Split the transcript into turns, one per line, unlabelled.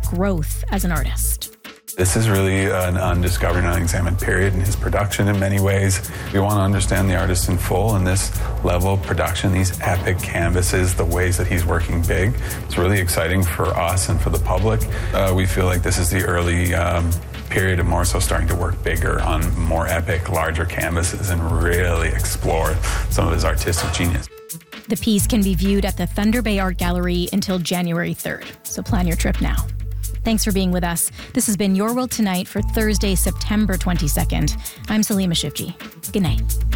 growth as an artist.
This is really an undiscovered and unexamined period in his production in many ways. We want to understand the artist in full, and this level of production, these epic canvases, the ways that he's working big, it's really exciting for us and for the public. We feel like this is the early period of Morrisseau starting to work bigger on more epic, larger canvases and really explore some of his artistic genius.
The piece can be viewed at the Thunder Bay Art Gallery until January 3rd, so plan your trip now. Thanks for being with us. This has been Your World Tonight for Thursday, September 22nd. I'm Salima Shivji. Good night.